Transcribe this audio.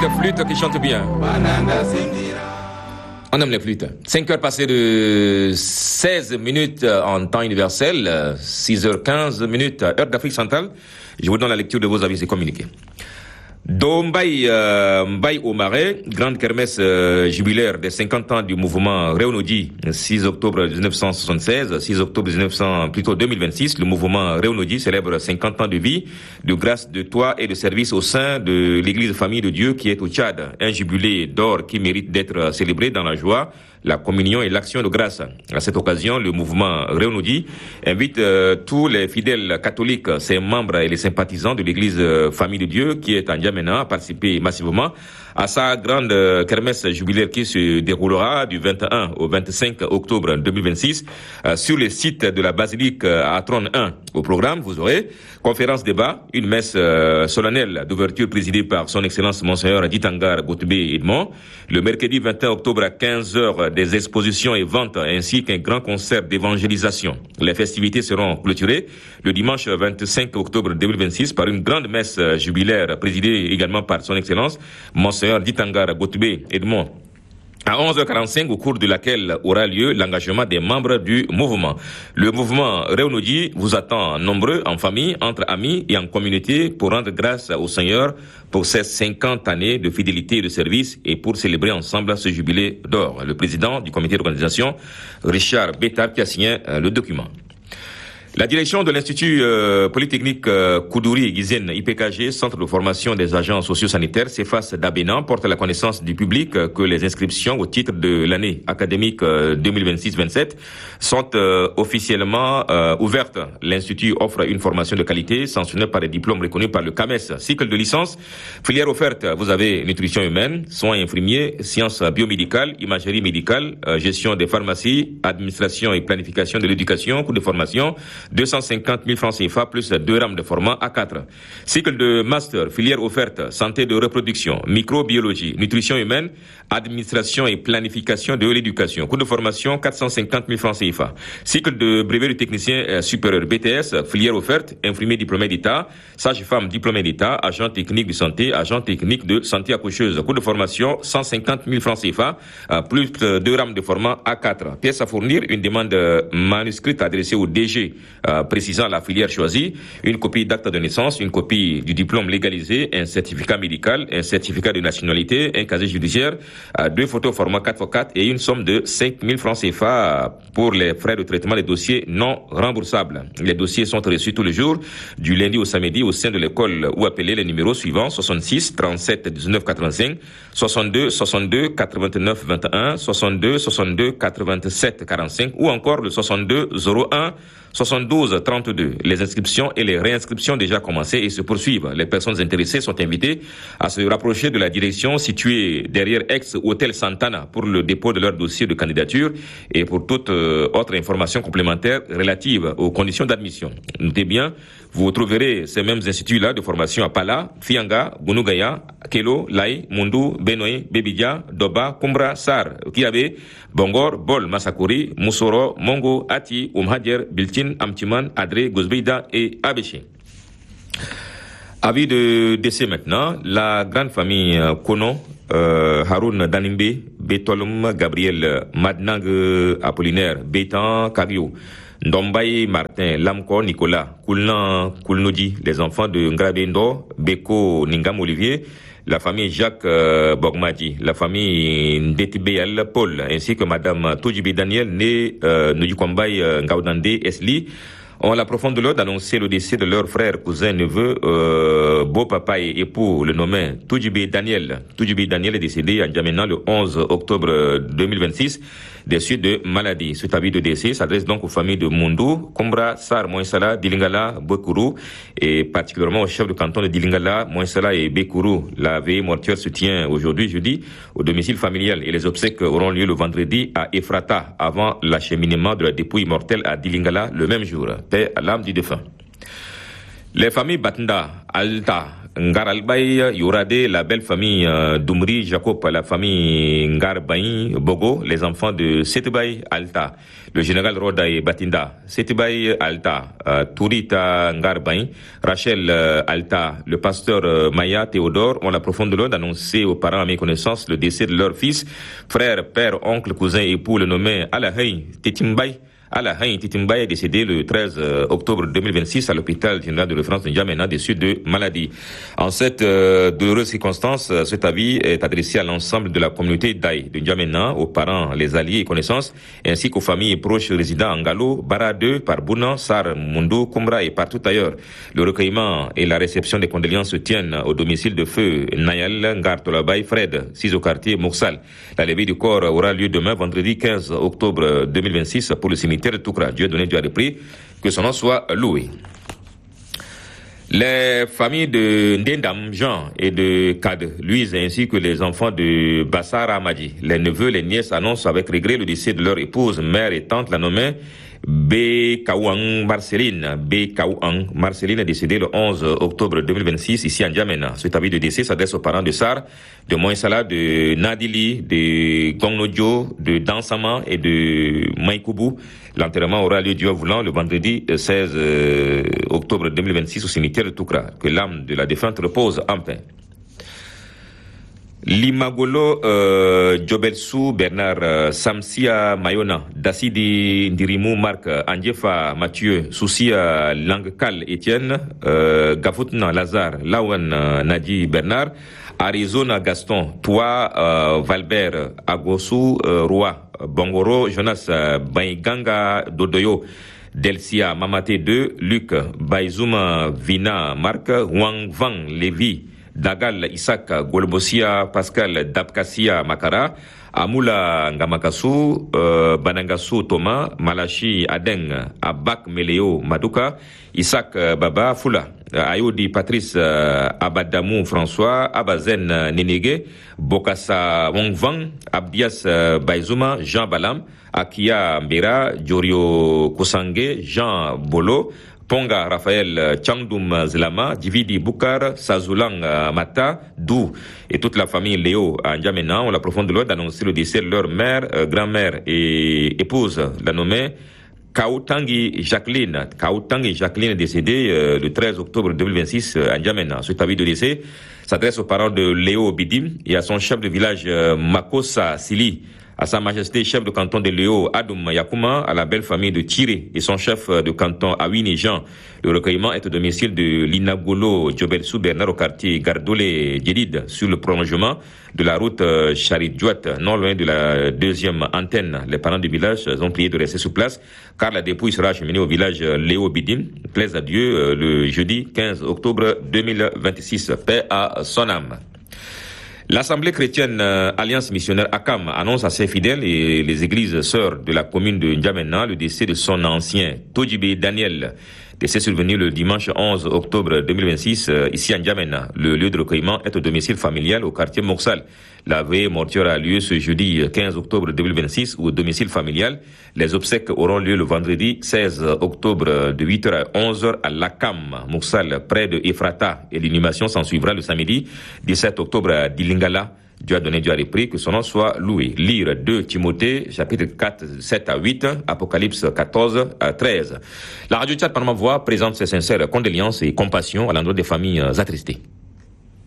flûte qui chante bien. On aime les flûtes. 5 heures passées de 16 minutes en temps universel, 6h15 minutes, heure d'Afrique centrale. Je vous donne la lecture de vos avis et communiqués. Mbaye au Marais, grande kermesse jubilaire des 50 ans du mouvement Réunodi, 6 octobre 1976, 6 octobre 2026, le mouvement Réunodi célèbre 50 ans de vie, de grâce, de toit et de service au sein de l'église famille de Dieu qui est au Tchad. Un jubilé d'or qui mérite d'être célébré dans la joie, la communion et l'action de grâce. À cette occasion, le mouvement Réunodi invite tous les fidèles catholiques, ses membres et les sympathisants de l'église famille de Dieu qui est en N'Djamena à participer massivement à sa grande kermesse jubilaire qui se déroulera du 21 au 25 octobre 2026 sur le site de la basilique à Trône 1. Au programme, vous aurez conférence débat, une messe solennelle d'ouverture présidée par son excellence Monseigneur Ditangar Goutbé Edmond. Le mercredi 21 octobre à 15h, des expositions et ventes ainsi qu'un grand concert d'évangélisation. Les festivités seront clôturées le dimanche 25 octobre 2026 par une grande messe jubilaire présidée également par son excellence Monseigneur Ditangar Goutbé Edmond, à 11h45, au cours de laquelle aura lieu l'engagement des membres du mouvement. Le mouvement Réunodi vous attend nombreux, en famille, entre amis et en communauté pour rendre grâce au Seigneur pour ces 50 années de fidélité et de service et pour célébrer ensemble ce jubilé d'or. Le président du comité d'organisation, Richard Bétard, qui a signé le document. La direction de l'Institut Polytechnique Koudouri Guizène IPKG, Centre de formation des agents socio-sanitaires, CEFAS d'Abénan, porte à la connaissance du public que les inscriptions au titre de l'année académique 2026-27 sont officiellement ouvertes. L'Institut offre une formation de qualité sanctionnée par des diplômes reconnus par le CAMES. Cycle de licence, filière offerte, vous avez nutrition humaine, soins infirmiers, sciences biomédicales, imagerie médicale, gestion des pharmacies, administration et planification de l'éducation, coût de formation, 250 000 francs CFA plus 2 rames de format A4. Cycle de master, filière offerte, santé de reproduction, microbiologie, nutrition humaine, administration et planification de l'éducation. Coût de formation, 450 000 francs CFA. Cycle de brevet de technicien supérieur BTS, filière offerte, infirmier diplômé d'État, sage-femme diplômé d'État, agent technique de santé, agent technique de santé accoucheuse. Coût de formation, 150 000 francs CFA, plus 2 rames de format A4. Pièce à fournir, une demande manuscrite adressée au DG, précisant la filière choisie, une copie d'acte de naissance, une copie du diplôme légalisé, un certificat médical, un certificat de nationalité, un casier judiciaire, 2 photos format 4x4 et une somme de 5 000 francs CFA pour les frais de traitement des dossiers non remboursables. Les dossiers sont reçus tous les jours, du lundi au samedi au sein de l'école ou appelez les numéros suivants 66 37 19 85, 62 62 89 21, 62 62 87 45 ou encore le 62 01 72 32. Les inscriptions et les réinscriptions déjà commencées et se poursuivent. Les personnes intéressées sont invitées à se rapprocher de la direction située derrière ex-hôtel Santana pour le dépôt de leur dossier de candidature et pour toute autre information complémentaire relative aux conditions d'admission. Notez bien, vous trouverez ces mêmes instituts-là de formation à Pala, Fianga, Gunugaya, Kelo, Lai, Mundu, Benoï, Bebidia, Doba, Kumbra, Sar, Kiabe, Bongor, Bol, Masakuri, Moussoro, Mongo, Ati, Umhadjer, Biltin, Amtiman, Adré, Gozbeida et Abéché. Avis de décès maintenant, la grande famille Kono, Haroun Danimbe, Betolum, Gabriel, Madnag Apollinaire, Bétan, Kagio, Ndombaye, Martin, Lamko, Nicolas, Koulnan, Koulnodi, les enfants de Ngrabendo, Beko, Ningam Olivier, la famille Jacques Bogmadi, la famille Ndetibeyal Paul, ainsi que Madame Tojibi Daniel, née Nujikwambaye Ngaudande Esli, ont la profonde douleur d'annoncer le décès de leur frère, cousin, neveu, beau-papa et époux, le nommé Tojibi Daniel. Tojibi Daniel est décédé à N'Djamena le 11 octobre 2026 des suites de maladies. Cet avis de décès s'adresse donc aux familles de Mundu, Kumbra, Sar, Moïsala, Dilingala, Bekuru et particulièrement au chef de canton de Dilingala, Moïsala et Bekuru. La veillée mortuaire se tient aujourd'hui, jeudi, au domicile familial et les obsèques auront lieu le vendredi à Ephrata avant l'acheminement de la dépouille mortelle à Dilingala le même jour. Paix à l'âme du défunt. Les familles Batnda, Alta, Ngar Albay, Yourade, la belle famille Doumri, Jacob, la famille Ngar Baï, Bogo, les enfants de Setebay Alta, le général Roda et Batinda, Setebay Alta, Tourita Ngar Baï, Rachel Alta, le pasteur Maya Théodore ont la profonde douleur d'annoncer aux parents à mes connaissances le décès de leur fils, frère, père, oncle, cousin, époux, le nommé Alahaï Tetimbay. Alahaï Titimbaye est décédé le 13 octobre 2026 à l'hôpital général de référence de N'Djamena déçu de maladie. En cette douloureuse circonstance, cet avis est adressé à l'ensemble de la communauté d'Aï de N'Djamena, aux parents, les alliés et connaissances, ainsi qu'aux familles et proches résidant en Galo, Bara 2, Parbuna, Sar, Mundu, Kumbra et partout ailleurs. Le recueillement et la réception des condoléances se tiennent au domicile de feu Nayal Ngar Tolabay Fred, 6 au quartier Moursal. La levée du corps aura lieu demain, vendredi 15 octobre 2026, pour le cimetière de Toukra. Dieu donné, Dieu a repris, que son nom soit loué. Les familles de Ndendam, Jean et de Kad, Louise, ainsi que les enfants de Bassar Amadi, les neveux, les nièces annoncent avec regret le décès de leur épouse, mère et tante, la nommée B. Kaouang Marceline. B. Kaouang Marceline est décédée le 11 octobre 2026 ici à N'Djamena. Cet avis de décès s'adresse aux parents de Sar, de Moïsala, de Nadili, de Gongnojo, de Dansama et de Maïkoubou. L'enterrement aura lieu, Dieu voulant, le vendredi 16 octobre 2026 au cimetière de Toukra. Que l'âme de la défunte repose en paix. Limagolo Jobelsu Bernard Samsia Mayona Dassidi Ndirimou Marc Andjefa Mathieu Soussia Langkal Etienne Gafoutna Lazare Lawan Nadi Bernard Arizona Gaston Toi Valbert Agosu Roi Bongoro Jonas Baiganga Dodoyo Delcia Mamate 2 Luc Baizuma Vina Marc Wang Vang Lévi Dagal Isaac Golbosia Pascal Dapkasia Makara Amula Ngamakasu Banangasu Thomas Malachi Adeng Abak Meleo Maduka Isaac Baba Fula Ayodi Patrice Abadamou François Abazen Nenege Bokassa Wongvang Abdias Baizuma Jean Balam Akia Mbira Jorio Kosange Jean Bolo Ponga Raphaël Changdum Zlama, Dividi Boukar, Sazulang Mata, Dou et toute la famille Léo à N'Djamena ont la profonde douleur d'annoncer le décès de leur mère, grand-mère et épouse, la nommée Kaoutangi Jacqueline. Kaoutangi Jacqueline est décédée le 13 octobre 2026 à N'Djamena. Cet avis de décès s'adresse aux parents de Léo Bidim et à son chef de village Makossa Sili, à Sa Majesté chef de canton de Léo Adoum Yakouma, à la belle famille de Tiré et son chef de canton Awini Jean. Le recueillement est au domicile de Linagolo Djobelsou Bernard au quartier Gardolé Djedid sur le prolongement de la route Charit-Djouat, non loin de la deuxième antenne. Les parents du village ont prié de rester sur place car la dépouille sera acheminée au village Léo Bidim, plaise à Dieu, le jeudi 15 octobre 2026. Paix à son âme. L'Assemblée chrétienne Alliance missionnaire ACAM annonce à ses fidèles et les églises sœurs de la commune de N'Djamena le décès de son ancien Todjibé Daniel. Décès survenu le dimanche 11 octobre 2026 ici à N'Djamena. Le lieu de recueillement est au domicile familial au quartier Moursal. La veille mortuaire a lieu ce jeudi 15 octobre 2026 au domicile familial. Les obsèques auront lieu le vendredi 16 octobre de 8h à 11h à l'ACAM Moursal près de Ephrata et l'inhumation s'en suivra le samedi 17 octobre à Dilingala. Dieu a donné, Dieu a repris, que son nom soit loué. Lire 2 Timothée, chapitre 4, 7 à 8, Apocalypse 14 à 13. La radio Tchad par ma voix présente ses sincères condoléances et compassion à l'endroit des familles attristées.